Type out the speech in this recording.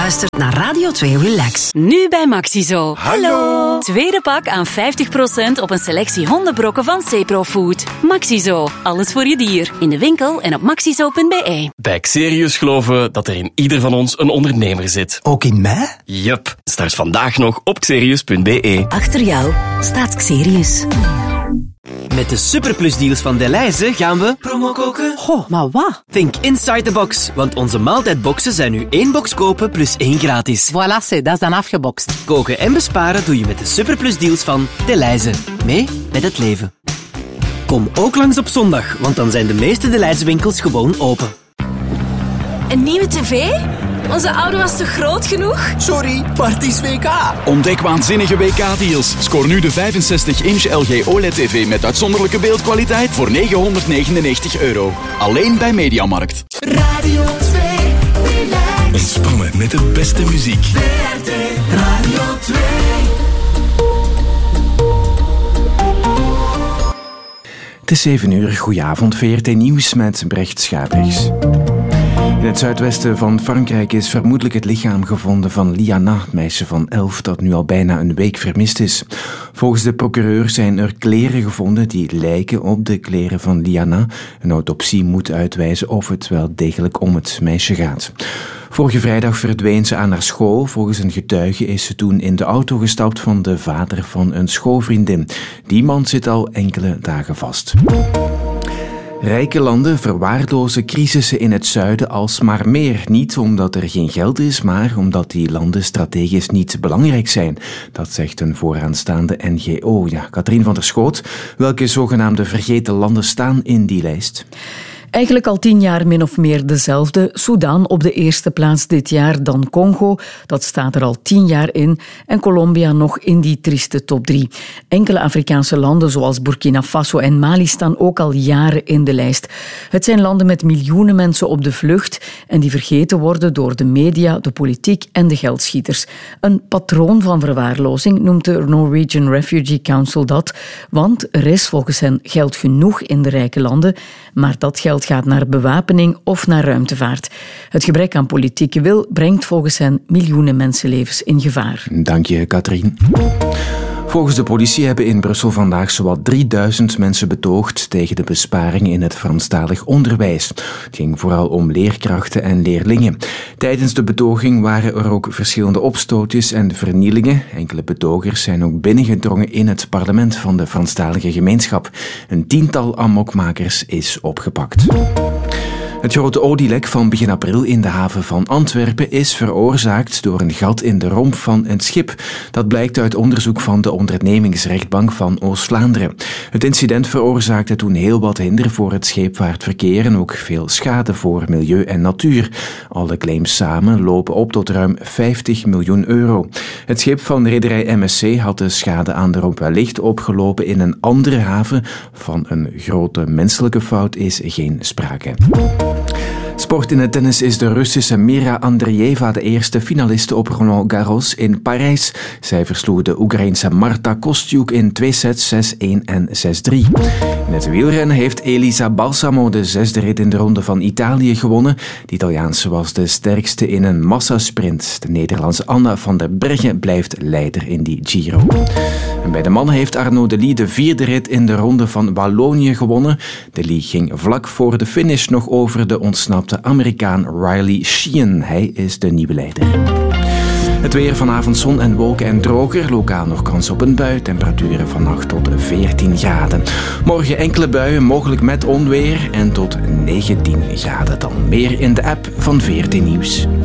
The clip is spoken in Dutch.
luistert naar Radio 2 Relax. Nu bij Maxizo. Hallo! Tweede pak aan 50% op een selectie hondenbrokken van Ceprofood. Maxizo. Alles voor je dier. In de winkel en op maxizo.be. Bij Xerius geloven we dat er in ieder van ons een ondernemer zit. Ook in mij? Yup. Start vandaag nog op xerius.be. Achter jou staat Xerius. Met de superplusdeals van Delhaize gaan we promo koken. Goh, maar wat? Think inside the box, want onze maaltijdboxen zijn nu 1 box kopen plus 1 gratis. Voilà, dat is dan afgebokst. Koken en besparen doe je met de superplusdeals van Delhaize. Mee met het leven. Kom ook langs op zondag, want dan zijn de meeste Delhaize winkels gewoon open. Een nieuwe tv? Onze oude was te groot genoeg? Sorry, maar het is WK. Ontdek waanzinnige WK-deals. Scoor nu de 65-inch LG OLED-TV met uitzonderlijke beeldkwaliteit voor €999. Alleen bij Mediamarkt. Radio 2, relax. Ontspannen met de beste muziek. VRT Radio 2. Het is 7 uur. Goedenavond, VRT Nieuws met Brecht Schabrigs. In het zuidwesten van Frankrijk is vermoedelijk het lichaam gevonden van Liana, het meisje van 11 dat nu al bijna een week vermist is. Volgens de procureur zijn er kleren gevonden die lijken op de kleren van Liana. Een autopsie moet uitwijzen of het wel degelijk om het meisje gaat. Vorige vrijdag verdween ze aan haar school. Volgens een getuige is ze toen in de auto gestapt van de vader van een schoolvriendin. Die man zit al enkele dagen vast. Rijke landen verwaarlozen crisissen in het zuiden alsmaar meer. Niet omdat er geen geld is, maar omdat die landen strategisch niet belangrijk zijn. Dat zegt een vooraanstaande NGO. Ja, Katrien van der Schoot, welke zogenaamde vergeten landen staan in die lijst? Eigenlijk al 10 jaar min of meer dezelfde. Sudan op de eerste plaats dit jaar, dan Congo, dat staat er al 10 jaar in, en Colombia nog in die trieste top 3. Enkele Afrikaanse landen zoals Burkina Faso en Mali staan ook al jaren in de lijst. Het zijn landen met miljoenen mensen op de vlucht en die vergeten worden door de media, de politiek en de geldschieters. Een patroon van verwaarlozing noemt de Norwegian Refugee Council dat, want er is volgens hen geld genoeg in de rijke landen, maar dat geld gaat naar bewapening of naar ruimtevaart. Het gebrek aan politieke wil brengt volgens hen miljoenen mensenlevens in gevaar. Dank je, Katrien. Volgens de politie hebben in Brussel vandaag zowat 3000 mensen betoogd tegen de besparingen in het Franstalig onderwijs. Het ging vooral om leerkrachten en leerlingen. Tijdens de betoging waren er ook verschillende opstootjes en vernielingen. Enkele betogers zijn ook binnengedrongen in het parlement van de Franstalige gemeenschap. Een 10-tal amokmakers is opgepakt. Het grote olielek van begin april in de haven van Antwerpen is veroorzaakt door een gat in de romp van een schip. Dat blijkt uit onderzoek van de ondernemingsrechtbank van Oost-Vlaanderen. Het incident veroorzaakte toen heel wat hinder voor het scheepvaartverkeer en ook veel schade voor milieu en natuur. Alle claims samen lopen op tot ruim €50 miljoen. Het schip van rederij MSC had de schade aan de romp wellicht opgelopen in een andere haven. Van een grote menselijke fout is geen sprake. Sport in het tennis is de Russische Mira Andreeva de eerste finaliste op Roland Garros in Parijs. Zij versloeg de Oekraïense Marta Kostyuk in 2 sets, 6-1 en 6-3. In het wielrennen heeft Elisa Balsamo de 6e rit in de Ronde van Italië gewonnen. De Italiaanse was de sterkste in een massasprint. De Nederlandse Anna van der Breggen blijft leider in die Giro. En bij de mannen heeft Arnaud Delis de 4e rit in de Ronde van Wallonië gewonnen. Delis ging vlak voor de finish nog over de ontsnapte Amerikaan Riley Sheehan. Hij is de nieuwe leider. Het weer: vanavond zon en wolken en droger. Lokaal nog kans op een bui. Temperaturen van 8 tot 14 graden. Morgen enkele buien, mogelijk met onweer. En tot 19 graden. Dan meer in de app van VRT Nieuws.